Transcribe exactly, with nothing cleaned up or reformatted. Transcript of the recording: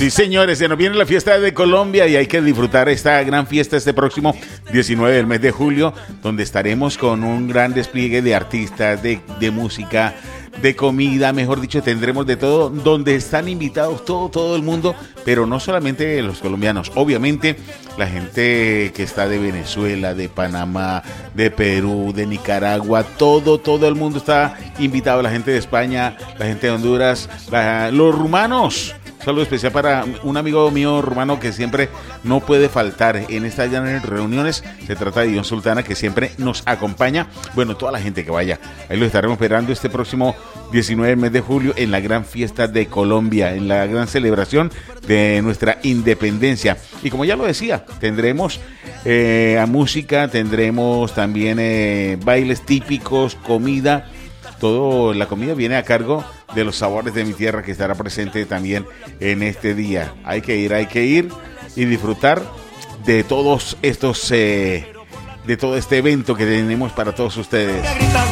Sí, señores, se nos viene la fiesta de Colombia y hay que disfrutar esta gran fiesta este próximo diecinueve del mes de julio, donde estaremos con un gran despliegue de artistas, de, de música, de comida, mejor dicho, tendremos de todo, donde están invitados todo, todo el mundo, pero no solamente los colombianos, obviamente la gente que está de Venezuela, de Panamá, de Perú, de Nicaragua, todo, todo el mundo está invitado, la gente de España, la gente de Honduras, la, los rumanos. Saludo especial para un amigo mío rumano que siempre no puede faltar en estas grandes reuniones. Se trata de Ion Sultana, que siempre nos acompaña. Bueno, toda la gente que vaya, ahí lo estaremos esperando este próximo diecinueve del mes de julio en la gran fiesta de Colombia, en la gran celebración de nuestra independencia. Y como ya lo decía, tendremos eh, a música, tendremos también eh, bailes típicos, comida. Todo la comida viene a cargo de los sabores de mi tierra, que estará presente también en este día. Hay que ir, hay que ir y disfrutar de todos estos, eh, de todo este evento que tenemos para todos ustedes.